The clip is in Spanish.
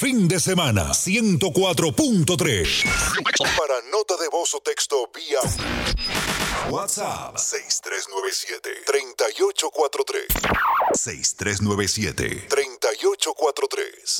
fin de semana. 104.3. Para nota de voz o texto vía WhatsApp 6397-3843. 6397-3843.